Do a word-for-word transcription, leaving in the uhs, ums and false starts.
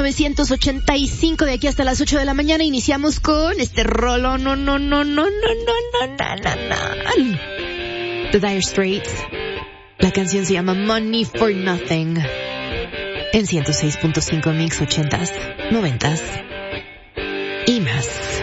novecientos ochenta y cinco, de aquí hasta las ocho de la mañana. Iniciamos con este rolo, no, no, no, no, no, no, no, no, no, no. The Dire Straits. La canción se llama Money for Nothing. En ciento seis punto cinco Mix ochentas, noventas y más.